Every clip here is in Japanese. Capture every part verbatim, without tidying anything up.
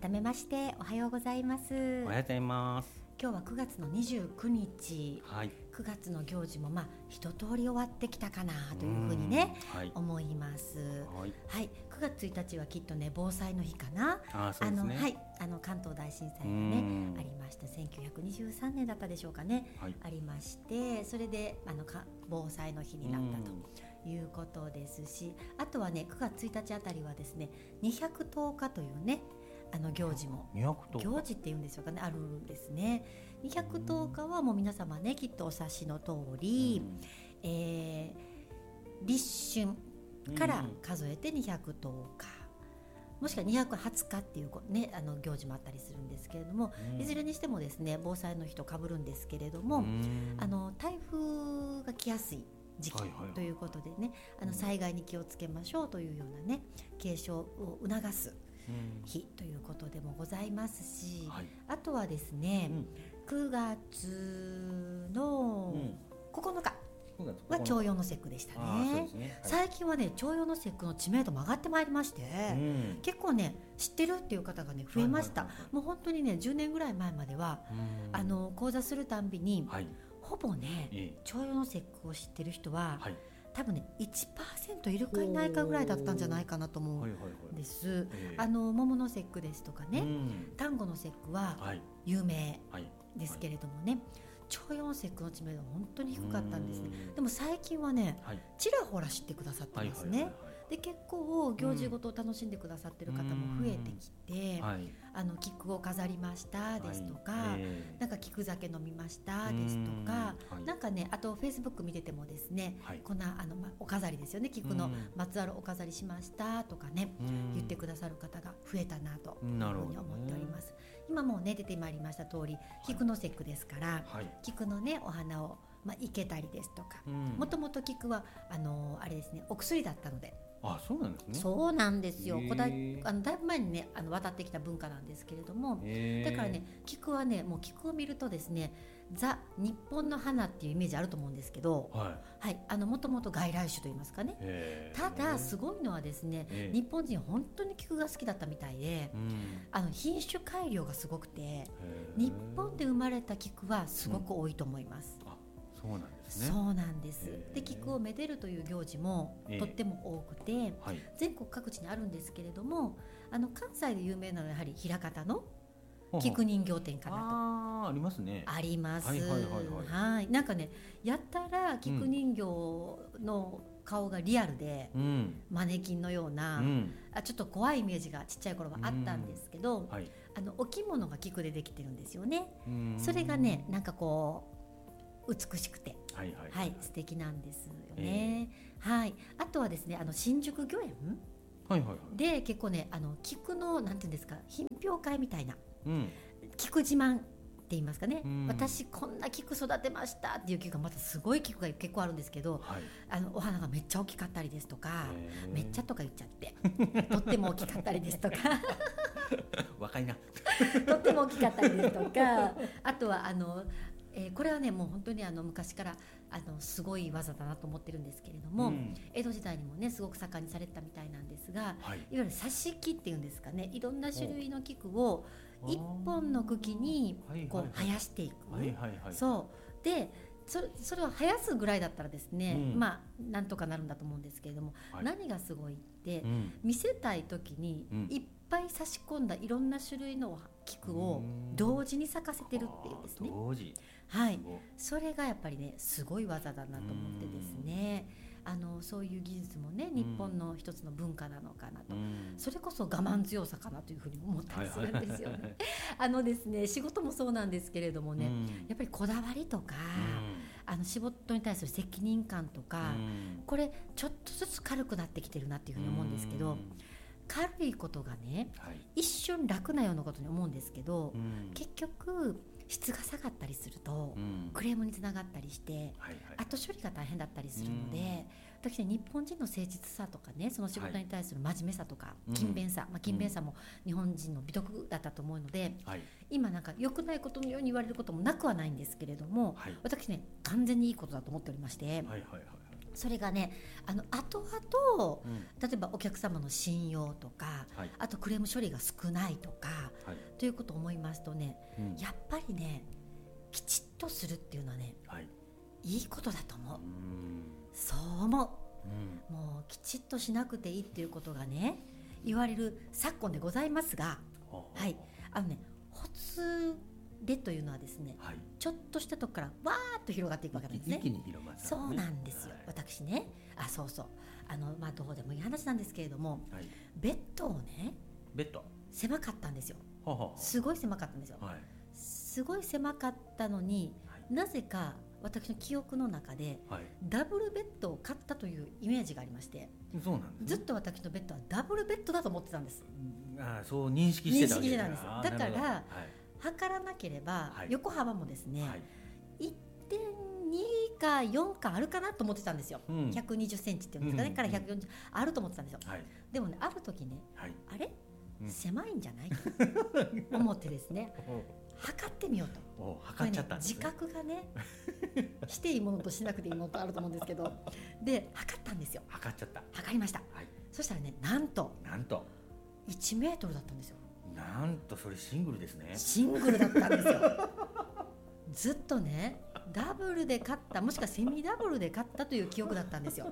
改めましておはようございます。 おはようございます。 今日はくがつのにじゅうくにち、 はい、 くがつの行事もまあ一通り終わってきたかなというふうにね、はい、思います、はいはい、くがつついたちはきっとね防災の日かな。 あ、そうですね。 あの、はい、あの関東大震災がねありました。せんきゅうひゃくにじゅうさんねんだったでしょうかね、はい、ありまして、それであのか防災の日になったということですし、あとはねくがつついたちあたりはですねにひゃくとおかというねあの行事も行事っていうんでしょうかね、あるんですね。にひゃくとおかはもう皆様ねきっとお察しの通り、えー、立春から数えてにひゃくとおか、もしくはにひゃくはつかっていう、ね、あの行事もあったりするんですけれども、いずれにしてもですね防災の日と被るんですけれども、あの台風が来やすい時期ということでね、あの災害に気をつけましょうというようなね継承を促す日ということでもございますし、はい、あとはですね、うん、くがつのここのかは徴用の節句でした ね, ね、はい、最近はね徴用の節句の知名度も上がってまいりまして、うん、結構ね知ってるっていう方がね増えました、はいはいはいはい、もう本当にねじゅうねんぐらい前までは、うん、あの講座するたんびに、はい、ほぼね徴用の節句を知ってる人は、はい、多分ね いちパーセント いるかいないかぐらいだったんじゃないかなと思うんです、はいはいはい、あの桃の節句ですとかね、うん、端午の節句は有名ですけれどもね、徴用の節句の知名度は本当に低かったんですね。でも最近はね、はい、ちらほら知ってくださってますね、はいはいはいはい、で結構行事ごとを楽しんでくださってる方も増えてきて、はい、あの菊を飾りましたですとか、はいえー、なんか菊酒飲みましたですとか、はい、なんかねあとフェイスブック見ててもですね、はい、こんなあの、ま、お飾りですよね、菊のまつわるお飾りしましたとかね言ってくださる方が増えたなというふうに思っております。今もうね出てまいりました通り菊の節句ですから、はい、菊のねお花をまあ、生けたりですとか、もともと菊はあのあれですねお薬だったので。 あ、そうなんですね。 そうなんですよ。古代あのだいぶ前にねあの渡ってきた文化なんですけれども、だからね菊はねもう菊を見るとですねザ日本の花っていうイメージあると思うんですけど、はい、はい、あのもともと外来種といいますかね。ただすごいのはですね日本人本当に菊が好きだったみたいで、あの品種改良がすごくて日本で生まれた菊はすごく多いと思います、うん、あ、 そうなんですね。 そうなんです。で菊をめでるという行事もとっても多くて、はい、全国各地にあるんですけれども、あの関西で有名なのはやはり枚方の菊人形展かなと。 あ、ありますね。 あります、はいはいはいはいはい、なんかねやったら菊人形の顔がリアルで、うん、マネキンのような、うん、あちょっと怖いイメージがちっちゃい頃はあったんですけど、うんはい、あのお着物が菊でできてるんですよね。それがねなんかこう美しくて、はいはいはいはい、素敵なんですよね、えーはい、あとはですねあの新宿御苑、はいはいはい、で結構ねあの菊のなんていうんですか品評会みたいな、うん、菊自慢って言いますかね、うん、私こんな菊育てましたっていう菊がまたすごい菊が結構あるんですけど、はい、あのお花がめっちゃ大きかったりですとか、めっちゃとか言っちゃってとっても大きかったりですとか若いなとっても大きかったりですとか、あとはあのえー、これはねもう本当にあの昔からあのすごい技だなと思ってるんですけれども、うん、江戸時代にもねすごく盛んにされてたみたいなんですが、はい、いわゆる挿し木っていうんですかね、いろんな種類の菊を一本の茎にこう生やしていく、そうでそれ、それを生やすぐらいだったらですね、うん、まあなんとかなるんだと思うんですけれども、はい、何がすごいって、うん、見せたい時にいっぱい差し込んだいろんな種類の菊を同時に咲かせてるっていうですね、 同時、 はい、それがやっぱりねすごい技だなと思ってですね、あのそういう技術もね日本の一つの文化なのかなと、それこそ我慢強さかなというふうに思ったりするんですよねあのですね仕事もそうなんですけれどもね、やっぱりこだわりとか、あの仕事に対する責任感とか、これちょっとずつ軽くなってきてるなっていうふうに思うんですけど、軽いことがね、はい、一瞬楽なようなことに思うんですけど、結局質が下がったりすると、うん、クレームにつながったりして、はいはい、後処理が大変だったりするので、うん、私ね日本人の誠実さとかねその仕事に勤めさとか、はい、勤勉さ、まあ、勤勉さも日本人の美徳だったと思うので、うん、今なんか良くないことのように言われることもなくはないんですけれども、はい、私ね完全にいいことだと思っておりまして、はいはいはい、 それがね、あの後々、うん、例えばお客様の信用とか、はい、あとクレーム処理が少ないとか、はい、ということを思いますとね、うん、やっぱりねきちっとするっていうのはね、はい、いいことだと思う。うん、そう思う、うん、もうきちっとしなくていいっていうことがね言われる昨今でございますが、はい、あのねほつれというのはですね、はい、ちょっとしたとこからわーっと広がっていくわけなんですね。 一気に広がる、ね、 そうなんですよ、はい、私ね、あ、そうそう、あの、まあ、どうでもいい話なんですけれども、はい、ベッドをね、 ベッド狭かったんですよ。 はははすごい狭かったんですよ、はい、すごい狭かったのに、はい、なぜか私の記憶の中で、はい、ダブルベッドを買ったというイメージがありまして、 そうなんですね、 ずっと私のベッドはダブルベッドだと思ってたんです。 あ、そう認識してたわけです。 認識してたんです。だから、はい、測らなければ、はい、横幅もですね、はい、いってんに かよんかあるかなと思ってたんですよ、うん、ひゃくにじゅっセンチっていうんですかね、うん、からひゃくよんじゅうあると思ってたんですよ、はい、でもねある時ね、はい、あれ、うん、狭いんじゃないと思ってですね測ってみようと。 お測っちゃったんですね。 自覚がねしていいものとしなくていいものとあると思うんですけどで測ったんですよ。 測っちゃった。 測りました、はい、そしたらねなんとなんといちメートルだったんですよ。 なんとそれシングルですね。 シングルだったんですよずっとねダブルで買ったもしくはセミダブルで買ったという記憶だったんですよ、はい、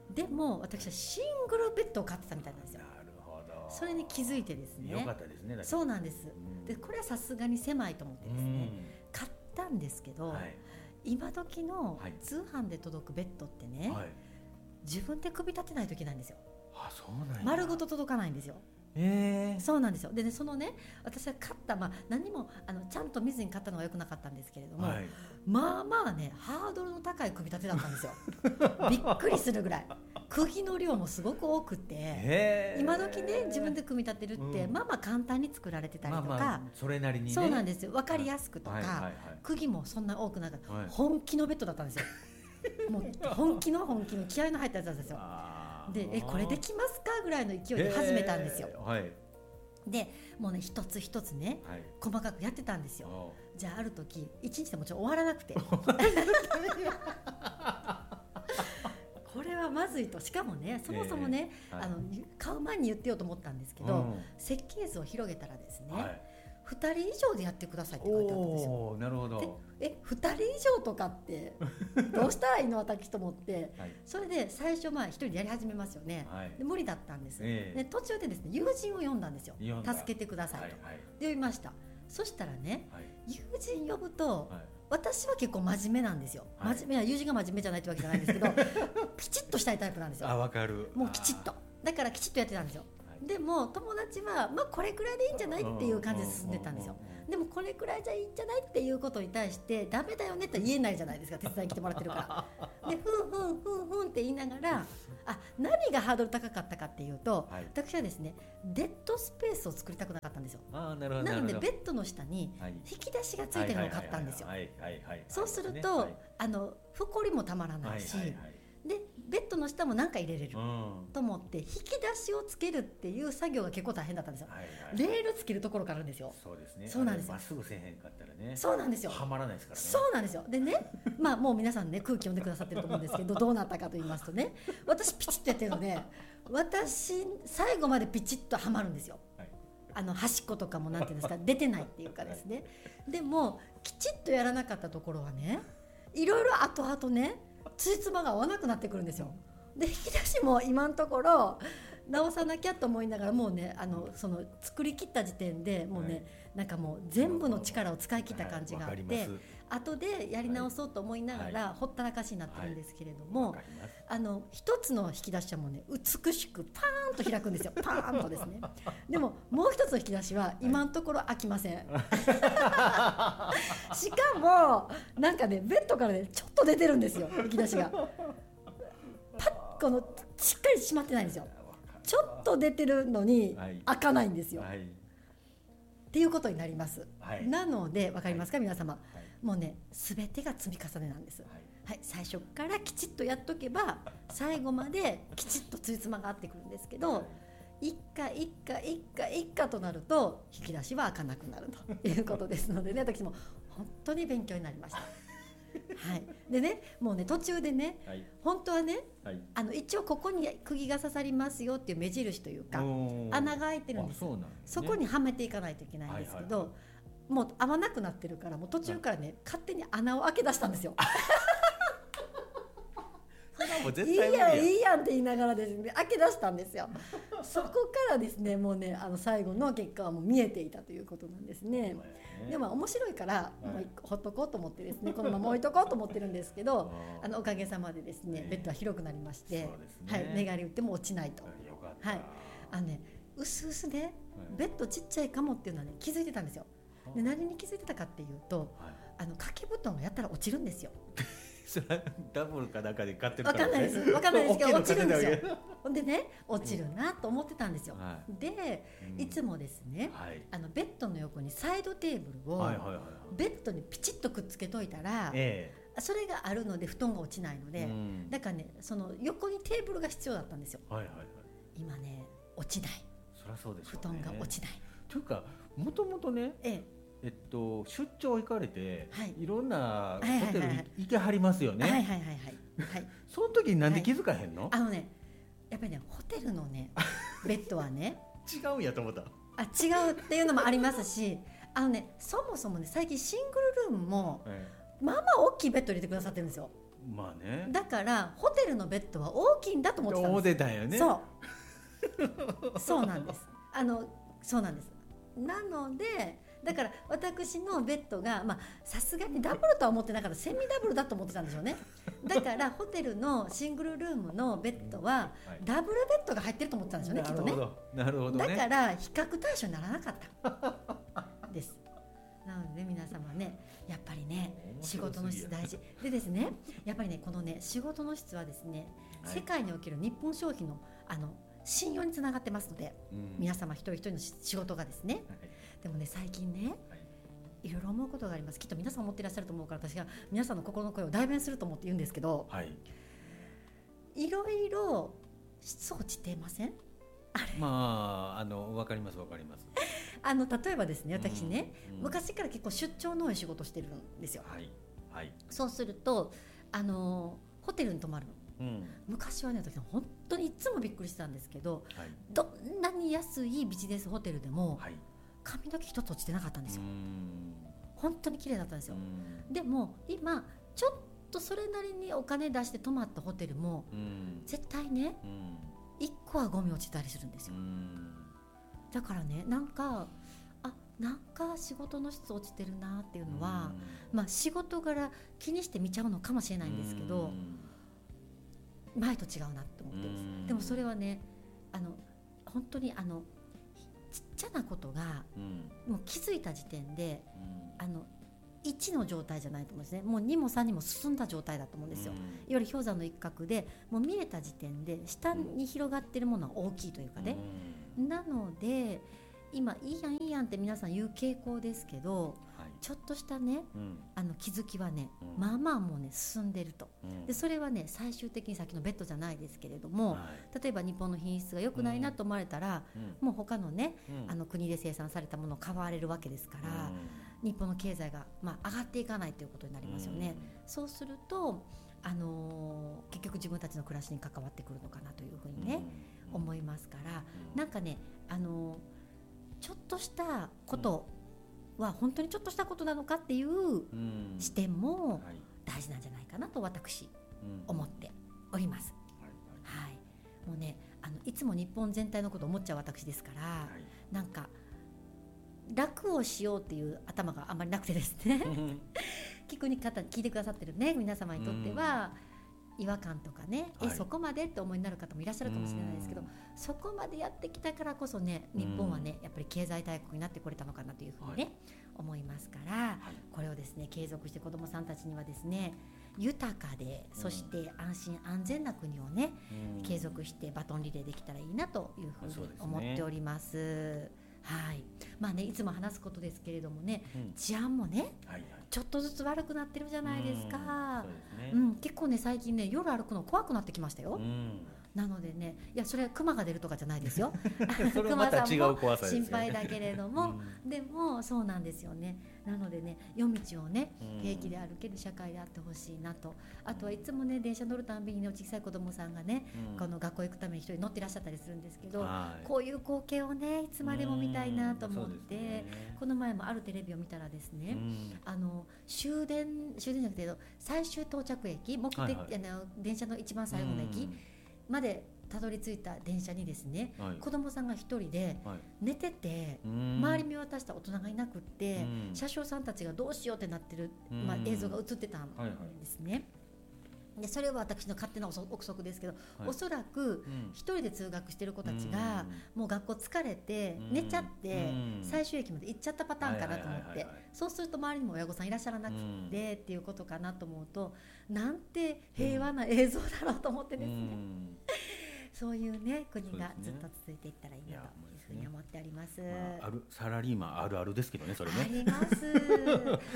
でも私はシングルベッドを買ってたみたいなんですよ。 なるほど。 それに気づいてですね。 よかったですね。 そうなんです、うん、でこれはさすがに狭いと思ってですね、うん、買ったんですけど、はい、今時の通販で届くベッドってね、はい、自分で組み立てないといけないんですよ。 あ、そうなんや。 丸ごと届かないんですよ。 えー、 そうなんですよ。でね、そのね、私は買った、まあ、何もあのちゃんと見ずに買ったのが良くなかったんですけれども、はい、まあまあねハードルの高い組み立てだったんですよびっくりするぐらい釘の量もすごく多くて、今時ね自分で組み立てるって、うん、まあまあ簡単に作られてたりとか、まあまあそれなりにね、 そうなんですよ、分かりやすくとか、はいはいはい、釘もそんな多くなかった、はい、本気のベッドだったんですよもう本気の本気の気合いの入ったやつなんですよ。でえこれできますかぐらいの勢いで始めたんですよ、はい、でもうね一つ一つね、はい、細かくやってたんですよ。じゃあある時一日でもちろん終わらなくてこれはまずいと。しかもねそもそもね、えーはい、あの買う前に言ってようと思ったんですけど、うん、設計図を広げたらですね、はい、ふたり以上でやってくださいって書いてあったんですよ。 おー、なるほど。 でえふたり以上とかってどうしたらいいの私と思って、はい、それで最初まあ一人でやり始めますよね、はい、で無理だったんです、えー、で途中でですね友人を呼んだんですよ。助けてくださいと、はいはい、で呼びました。そしたらね、はい、友人呼ぶと、はい、私は結構真面目なんですよ、はい、真面目な友人が真面目じゃないってわけじゃないんですけどピチッとしたいタイプなんですよ。 あ、わかる。 もうきちっとだからきちっとやってたんですよ。でも友達は、まあ、これくらいでいいんじゃないっていう感じで進んでたんですよ。でもこれくらいじゃいいんじゃないっていうことに対してダメだよねって言えないじゃないですか、手伝いに来てもらってるからでふんふんふんふんって言いながら、あ何がハードル高かったかっていうと、はい、私はですねデッドスペースを作りたくなかったんですよ。 あ、なるほど。 なのでベッドの下に引き出しがついてるのを買ったんですよ。そうすると、はい、あのふこりもたまらないし、はいはいはい、でベッドの下も何か入れれる、うん、と思って引き出しをつけるっていう作業が結構大変だったんですよ、はいはい、レールつけるところからあるんですよ。 そうですね。 そうなんですよ。 まっすぐせえへんかったらね、 そうなんですよ、 はまらないですからね。 そうなんですよ。でねまあもう皆さんね空気読んでくださってると思うんですけどどうなったかと言いますとね、私ピチッとやってるので私最後までピチッとはまるんですよ、はい、あの端っことかもなんていうんですか出てないっていうかですね。でもきちっとやらなかったところはねいろいろ後々ねついつまが合わなくなってくるんですよ。で引き出しも今のところ直さなきゃと思いながらもうねあのその作り切った時点でもうね、はい、なんかもう全部の力を使い切った感じがあって、はい、後でやり直そうと思いながら、はい、ほったらかしになってるんですけれども、はい、あの一つの引き出しはもうね美しくパーンと開くんですよ。パーンとですね。でももう一つの引き出しは今のところ開きません、はい、しかもなんかねベッドからねちょっと出てるんですよ引き出しが。パッこのしっかり閉まってないんですよ。ちょっと出てるのに開かないんですよ、はい、っていうことになります、はい、なので分かりますか、はい、皆様、はい、もうね全てが積み重ねなんです、はいはい、最初からきちっとやっとけば最後まできちっとついつまが合ってくるんですけど、はい、一家一家一家一家となると引き出しは開かなくなるということですのでね私も本当に勉強になりましたはい、でねもうね途中でね、 はい本当はねはい、 あの一応ここに釘が刺さりますよっていう目印というか穴が開いてるんですよ。 そ,、ね、そこにはめていかないといけないんですけど、はいはいはい、もう合わなくなってるからもう途中からね、はい、勝手に穴を開け出したんですよもう絶対無理ややいいやんいいやんって言いながらですね開け出したんですよそこからですねもうねあの最後の結果はもう見えていたということなんですね。でも面白いから、はい、もうほっとこうと思ってですねこのまま置いとこうと思ってるんですけどあのおかげさまでですねベッドは広くなりまして、ねはい、寝返り打っても落ちないと。 よかった、 はい、あのねうすうすねベッドちっちゃいかもっていうのはね気づいてたんですよ。で何に気づいてたかっていうと、はい、あの掛け布団をやったら落ちるんですよそれはダブルかなんかで買ってるから、ね、 分かんないです分かんないですけど落ちるんですよほんでね落ちるなと思ってたんですよ、はい、で、うん、いつもですね、はい、あのベッドの横にサイドテーブルをベッドにピチッとくっつけといたら、ええ、それがあるので布団が落ちないので、うん、だからねその横にテーブルが必要だったんですよ、はいはいはい、今ね落ちないそりゃそうでしょうね、 布団が落ちないというかもともとね、えええっと、出張行かれて、はい、いろんなホテル行けはりますよね。はいはいはいはい、はい、その時になんで気づかへんの？はい、 あのね、やっぱりねホテルのねベッドはね違うんやと思った。 あ違うっていうのもありますし、あのねそもそもね最近シングルルームも、ええ、まあまあ大きいベッド入れてくださってるんですよ。 まあね。 だからホテルのベッドは大きいんだと思ってたんです。 思ってたんよね。 そう。そうなんです。あのそうなんです。なので。だから私のベッドがさすがにダブルとは思ってなかったセミダブルだと思ってたんでしょうね。だからホテルのシングルルームのベッドはダブルベッドが入ってると思ってたんでしょうね、きっとね。 なるほどね。 だから比較対象にならなかったですなので、ね、皆様ねやっぱりね仕事の質大事でですねやっぱりねこのね仕事の質はですね、はい、世界における日本消費のあの信用につながってますので、うん、皆様一人一人の仕事がですね、はいでもね最近ね、はい、いろいろ思うことがあります。きっと皆さん思っていらっしゃると思うから私が皆さんの心の声を代弁すると思って言うんですけど、はい、いろいろ質落ちてません？あれまああの分かります分かりますあの例えばですね私ね、うんうん、昔から結構出張の多い仕事してるんですよ、はいはい、そうするとあのホテルに泊まるの、うん、昔はね私本当にいつもびっくりしてたんですけど、はい、どんなに安いビジネスホテルでも、はい髪の毛一つ落ちてなかったんですよ。本当に綺麗だったんですよ。でも今ちょっとそれなりにお金出して泊まったホテルも絶対ねいっこはゴミ落ちたりするんですよ。だからねなんかあなんか仕事の質落ちてるなっていうのはまあ仕事柄気にして見ちゃうのかもしれないんですけど前と違うなって思ってるんです。でもそれはねあの本当にあのちっちゃなことが、うん、もう気づいた時点で、うん、あのいちの状態じゃないと思うんですね。もうにもさんにも進んだ状態だと思うんですよ、うん、いわゆる氷山の一角でもう見えた時点で下に広がっているものは大きいというかね、うん、なので今いいやんいいやんって皆さん言う傾向ですけど、はい、ちょっとしたね、うん、あの気づきはね、うん、まあまあもうね進んでると、うん、でそれはね最終的にさっきのベッドじゃないですけれども、はい、例えば日本の品質が良くないなと思われたら、うん、もう他のね、うん、あの国で生産されたものを買われるわけですから、うん、日本の経済が、まあ、上がっていかないということになりますよね、うん、そうすると、あのー、結局自分たちの暮らしに関わってくるのかなというふうにね、うん、思いますから、うん、なんかね、あのーちょっとしたことは本当にちょっとしたことなのかっていう視点も大事なんじゃないかなと私思っております、はいはい、もうねあのいつも日本全体のことを思っちゃう私ですから、はい、なんか楽をしようっていう頭があんまりなくてですね聞く方聞いてくださってるね皆様にとっては違和感とかね、はい、えそこまでって思いになる方もいらっしゃるかもしれないですけど、そこまでやってきたからこそね日本はねやっぱり経済大国になってこれたのかなというふうにね、はい、思いますから、はい、これをですね継続して子どもさんたちにはですね豊かでそして安心安全な国をね継続してバトンリレーできたらいいなというふうに思っております。はいまあね、いつも話すことですけれどもね、うん、治安もね、はいはい、ちょっとずつ悪くなってるじゃないですか。うん、そうですね、うん、結構ね最近ね夜歩くの怖くなってきましたよ、うん、 なのでね、いやそれはクマが出るとかじゃないですよそれはまた違う怖さですよね。 心配だけれども、うん、でもそうなんですよね。なのでね、夜道をね平気で歩ける社会であってほしいなと。あとはいつもね電車乗るたんびに、ね、小さい子供さんがね、うん、この学校行くために一人乗ってらっしゃったりするんですけど、はい、こういう光景をねいつまでも見たいなと思って、ね、この前もあるテレビを見たらですね、うん、あの終電終電じゃなくて最終到着駅、目的、はいはい、あの電車の一番最後の駅までたどり着いた電車にですね、はい、子供さんが一人で寝てて、はい、周り見渡した大人がいなくって、車掌さんたちがどうしようってなってる、まあ、映像が映ってたんですね、はいはい、でそれは私の勝手な憶測ですけど、はい、おそらく一人で通学してる子たちがもう学校疲れて寝ちゃって最終駅まで行っちゃったパターンかなと思って、そうすると周りにも親御さんいらっしゃらなくてっていうことかなと思うと、なんて平和な映像だろうと思ってですね、そういうね国がずっと続いていったらいいなというふうに思っております。 まあ、あるサラリーマンあるあるですけどね、それね。 あります。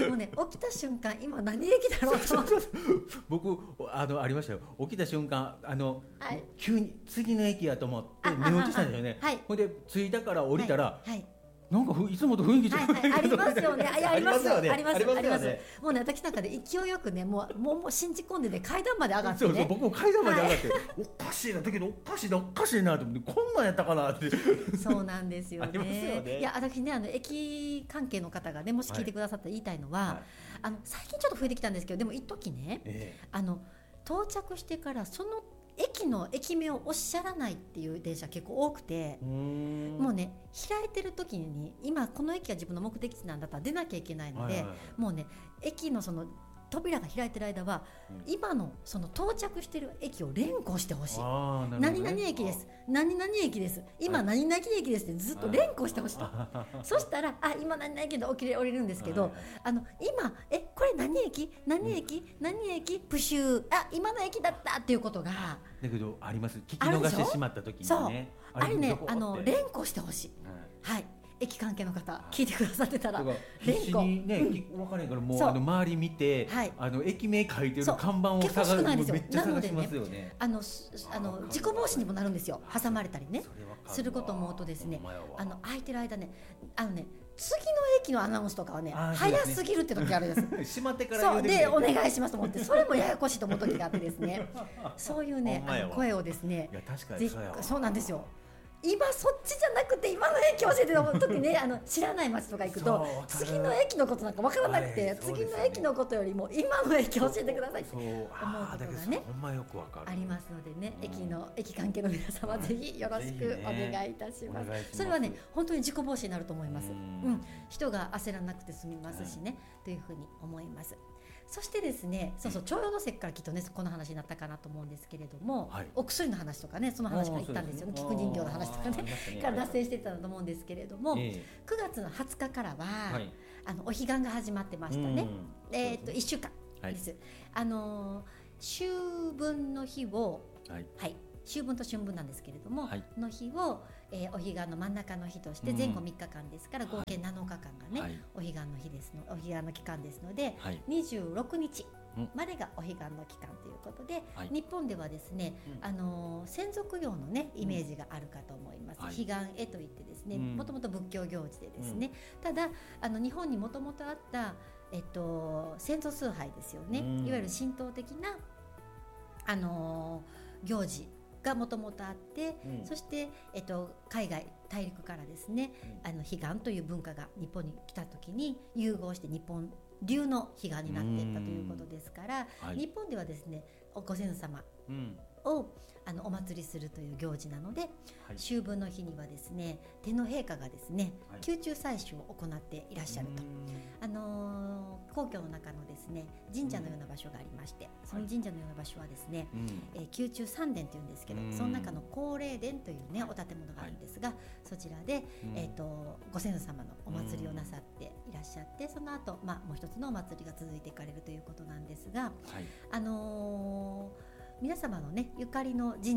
もうね起きた瞬間今何駅だろうと思って僕あのありましたよ。起きた瞬間あの、はい、急に次の駅やと思って寝落ちしたんですよね。はい、ほんで着いたから降りたら。はいはい、なんかいつもと雰囲気違う、 はいはい、ありますよね。ありますよね。ありますありますあります。もうね私なんかで勢いよくねもうもうもう信じ込んでね階段まで上がってね。 そうそう僕も階段まで上がって、はい、おかしいなだけどおかしいなおかしいなと思ってこんなんやったかなって。 そうなんですよね。 ありますよね。 いや私ねあの駅関係の方がねもし聞いてくださったら言いたいのは、はい、あの最近ちょっと増えてきたんですけどでも一時ね、えー、あの到着してからその駅の駅名をおっしゃらないっていう電車結構多くて、うーんもうね開いてる時に今この駅が自分の目的地なんだったら出なきゃいけないので、はいはいはい、もうね駅のその扉が開いてる間は、うん、今のその到着してる駅を連呼してほしい。何々駅です何々駅です今何々駅ですってずっと連呼してほしいと。そしたらあ今何々駅で起きれ降りるんですけど、はい、あの今えこれ何駅何駅、うん、何駅プシューあ今の駅だったっていうことがだけどあります。聞き逃してしまった時にね、 そうあれねあの連呼してほしい、はい、はい駅関係の方聞いてくださってたら必死にね、うん、分からないからもうあの周り見て、はい、あの駅名書いてる看板を探すめっちゃ探しますよね。 あのあの事故防止にもなるんですよ。挟まれたりねすること思うとですねあの空いてる間ねあのね次の駅のアナウンスとかはね早すぎるって時あるんです。 閉まってからそうでお願いしますと思ってそれもややこしいと思う時があってですねそういうねあの声をですねいや確かにそうやわそうなんですよ。今そっちじゃなくて今の駅教えての時ねあの知らない街とか行くと次の駅のことなんか分からなくて、はい、次の駅のことよりも今の駅教えてくださいって思うことがねありますのでね、うん、駅の駅関係の皆様ぜひよろしくお願いいたします。それはね本当に事故防止になると思います。うん、うん、人が焦らなくて済みますしね、うん、というふうに思います。そしてですね、そうそう徴用の席からきっとねこの話になったかなと思うんですけれども、はい、お薬の話とかねその話から言ったんですよね。菊人形の話とかねから脱線していたと思うんですけれども、えー、くがつのはつかからは、はい、あのお彼岸が始まってましたね。えー、っといっしゅうかんです。はい、あの秋分の日を、はいはい、秋分と春分なんですけれども、はい、の日をえー、お彼岸の真ん中の日として前後みっかかんですから、うん、合計なのかかんがね、はい、お彼岸の日ですのお彼岸の期間ですので、はい、にじゅうろくにちまでがお彼岸の期間ということで、はい、日本ではですね、うん、あのー、先祖供養のねイメージがあるかと思います。うん、彼岸絵といってですねもともと仏教行事でですね、うん、ただあの日本にもともとあった、えっと、先祖崇拝ですよね、うん、いわゆる神道的な、あのー、行事がもともとあって、うん、そして、えっと、海外大陸からですね、うん、あの彼岸という文化が日本に来た時に融合して日本流の彼岸になっていったということですから、はい、日本ではですねご先祖様を、うん、あのお祭りするという行事なので、はい、秋分の日にはですね天皇陛下がですね、はい、宮中祭祀を行っていらっしゃると、あのー、皇居の中のですね神社のような場所がありまして、その神社のような場所はですね、はい、えー、宮中三殿というんですけど、その中の皇霊殿というねお建物があるんですが、はい、そちらで、えー、とご先祖様のお祭りをなさっていらっしゃって、その後、まあもう一つのお祭りが続いていかれるということなんですが、はい、あのー皆様のねゆかりの神社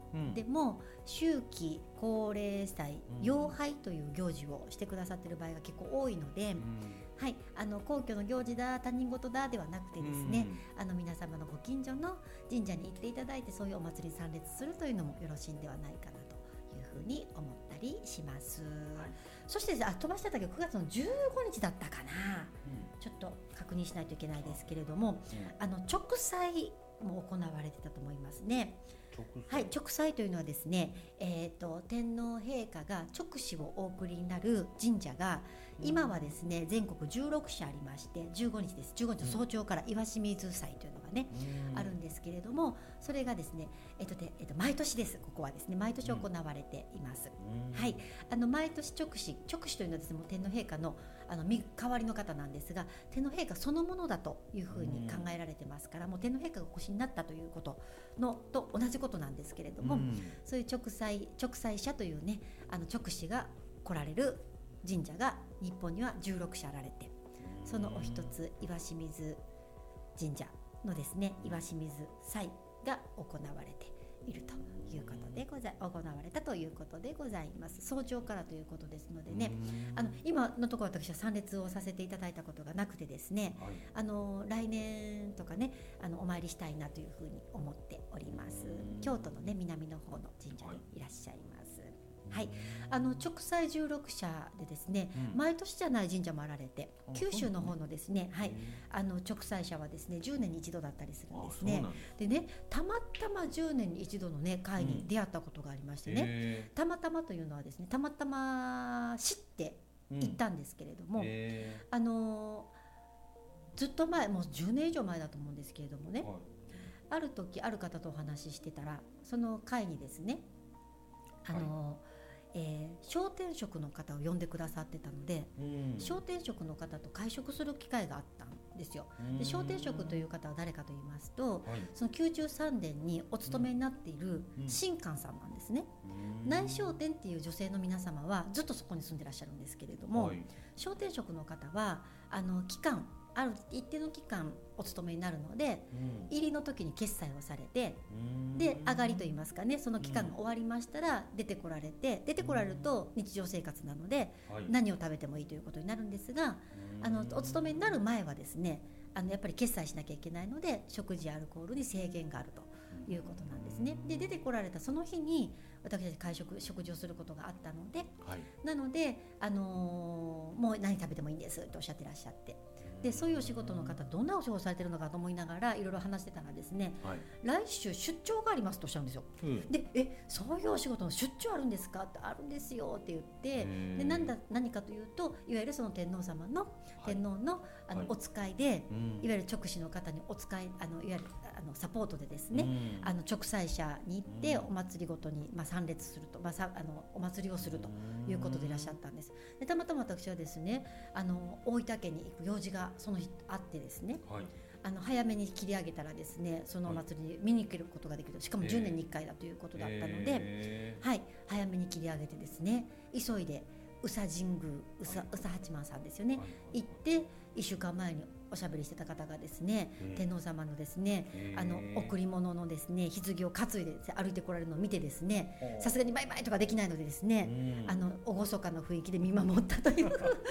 でも秋季高齢祭妖拝という行事をしてくださっている場合が結構多いので、うんはい、あの皇居の行事だ他人事だではなくてですね、うん、あの皆様のご近所の神社に行っていただいてそういうお祭りに参列するというのもよろしいんではないかなというふうに思ったりします、はい、そしてあ飛ばしてたけどくがつのじゅうごにちだったかな、うん、ちょっと確認しないといけないですけれども、うん、あの直祭も行われてたと思いますね。はい、直祭というのはですね、えーと、天皇陛下が勅使をお送りになる神社が今はですね全国じゅうろくしゃありましてじゅうごにちです。じゅうごにちの早朝から岩清水祭というのがね、うん、あるんですけれどもそれがですね、えーとでえーと、毎年です。ここはですね毎年行われています、うん、はい、あの毎年勅使勅使というのはですねもう天皇陛下のあの代わりの方なんですが天皇陛下そのものだというふうに考えられてますから、うん、もう天皇陛下がお越しになったということのと同じことなんですけれども、うん、そういう直祭直祭者というねあの勅使が来られる神社が日本にはじゅうろくしゃあられてそのお一つ岩清水神社のですね岩清水祭が行われているということでござい行われたということでございます。早朝からということですのでねあの今のところ私は参列をさせていただいたことがなくてですね、はい、あの来年とかねあのお参りしたいなというふうに思っております。京都のね南の方の神社にいらっしゃいます、はい、あの直祭じゅうろくしゃでですね、うん、毎年じゃない神社もあられて九州の方のですね、はい、あの直祭者はですねじゅうねんに一度だったりするんですね。でねたまたまじゅうねんに一度のね会に出会ったことがありましてね、うん、たまたまというのはですねたまたま知って行ったんですけれども、うん、あのずっと前もうじゅうねん以上前だと思うんですけれどもね、はい、ある時ある方とお話ししてたらその会にですねあの、はいえー、商店職の方を呼んでくださってたので、うん、商店職の方と会食する機会があったんですよ。で商店職という方は誰かと言いますと、はい、そのきゅうじゅうさんねんにお勤めになっている新官さんなんですね、うん、内商店っていう女性の皆様はずっとそこに住んでらっしゃるんですけれども、はい、商店職の方はあの期間ある一定の期間お勤めになるので、うん、入りの時に決済をされてで上がりといいますかねその期間が終わりましたら出てこられて出てこられると日常生活なので何を食べてもいいということになるんですがあのお勤めになる前はですねあのやっぱり決済しなきゃいけないので食事アルコールに制限があるということなんですね。で出てこられたその日に私たち会食食事をすることがあったので、はい、なので、あのー、もう何食べてもいいんですとおっしゃってらっしゃってでそういうお仕事の方どんなお仕事されてるのかと思いながらいろいろ話してたらですね、はい、来週出張がありますとおっしゃるんですよ、うん、でえそういうお仕事の出張あるんですかってあるんですよって言ってでなんだ何かというといわゆるその天皇様の、はい、天皇の、あの、はい、お使いで、うん、いわゆる勅使の方にお使いあのいわゆるあのサポートでですね、うん、あの直祭者に行ってお祭りごとに、まあ、参列すると、まあ、さあのお祭りをするということでいらっしゃったんです。でたまたま私はですねあの大分県に行く用事がその日あってですね、はい、あの早めに切り上げたらですねそのお祭りに見に行けることができるしかもじゅうねんにいっかいだということだったので、えーはい、早めに切り上げてですね急いで宇佐神宮宇佐、はい、宇佐八幡さんですよね、はい、行っていっしゅうかんまえにおしゃべりしてた方がですね、えー、天皇様のですね、えー、あの贈り物のですね棺を担いで歩いてこられるのを見てですねさすがにバイバイとかできないのでですね、あの厳かな雰囲気で見守ったという